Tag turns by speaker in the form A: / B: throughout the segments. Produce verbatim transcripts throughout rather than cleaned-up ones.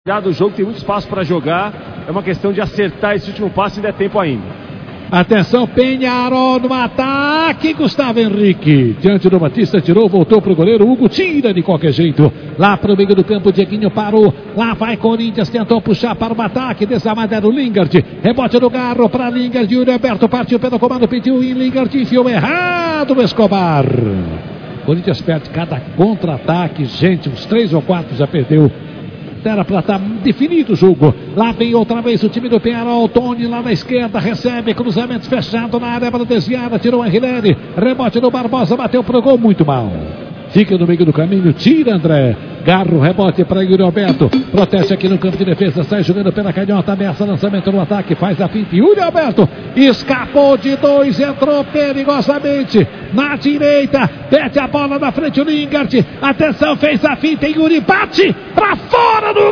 A: O jogo tem muito espaço para jogar, é uma questão de acertar esse último passe, ainda é tempo ainda.
B: Atenção, Peñarol no ataque, Gustavo Henrique, diante do Batista, tirou, voltou pro goleiro, Hugo tira de qualquer jeito, lá pro meio do campo, Dieguinho parou, lá vai Corinthians, tentou puxar para o ataque, desamada era o Lingard, rebote do Garro para Lingard, Yuri Alberto partiu pelo comando, pediu em Lingard, enfiou errado o Escobar. Corinthians perde cada contra-ataque, gente, uns três ou quatro já perdeu. Era para estar definido o jogo. Lá vem outra vez o time do Peñarol. Tony lá na esquerda recebe cruzamento fechado na área para desviada. Tirou o Aguilera. Rebote do Barbosa. Bateu pro gol muito mal. Fica no meio do caminho. Tira André. Garro, rebote para Yuri Alberto. Protege aqui no campo de defesa. Sai jogando pela canhota. Ameaça lançamento no ataque. Faz a finta. Yuri Alberto escapou de dois. Entrou perigosamente na direita. Pede a bola na frente o Lingard. Atenção, fez a finta. Yuri bate para fora do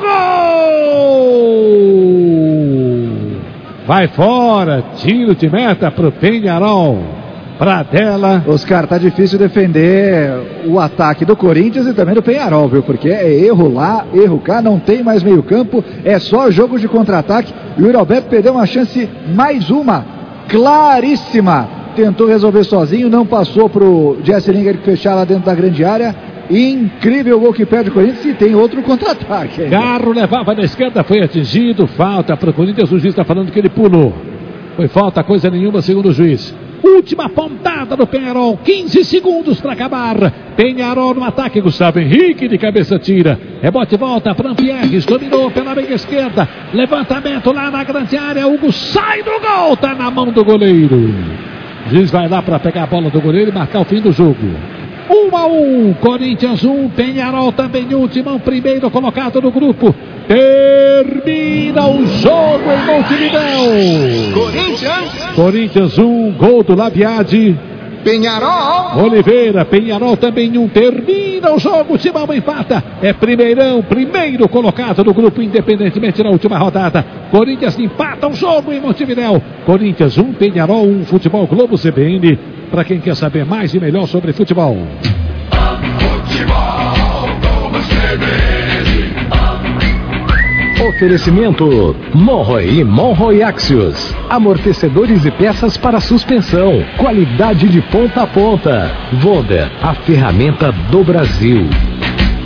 B: gol. Vai fora. Tiro de meta para o Peñarol. Pradella.
C: Oscar, tá difícil defender o ataque do Corinthians e também do Peñarol, viu? Porque é erro lá, erro cá, não tem mais meio campo, é só jogo de contra-ataque. E o Yuri Alberto perdeu uma chance, mais uma, claríssima. Tentou resolver sozinho, não passou pro Jesse Lingard que fechava lá dentro da grande área. Incrível gol que perde o Corinthians e tem outro contra-ataque.
B: Garro levava na esquerda, foi atingido, falta pro Corinthians, o juiz está falando que ele pulou. Foi falta, coisa nenhuma, segundo o juiz. Última pontada do Peñarol, quinze segundos para acabar. Peñarol no ataque, Gustavo Henrique de cabeça tira. Rebote volta para Ampierres, dominou pela meia esquerda. Levantamento lá na grande área, Hugo sai do gol, tá na mão do goleiro. O juiz vai lá para pegar a bola do goleiro e marcar o fim do jogo. um a um, Corinthians um, Peñarol também um, Timão primeiro colocado no grupo. Termina o jogo em Montevidéu.
D: Corinthians.
B: Corinthians um, gol do Labiade.
D: Peñarol.
B: Oliveira, Peñarol também um, termina o jogo, Timão empata. É primeirão, primeiro colocado no grupo, independentemente na última rodada. Corinthians empata o jogo em Montevidéu. Corinthians um, Peñarol um, Futebol Globo C B N. Para quem quer saber mais e melhor sobre futebol.
E: Oferecimento Monroe e Monroe Axios. Amortecedores e peças para suspensão. Qualidade de ponta a ponta. Voder, a ferramenta do Brasil.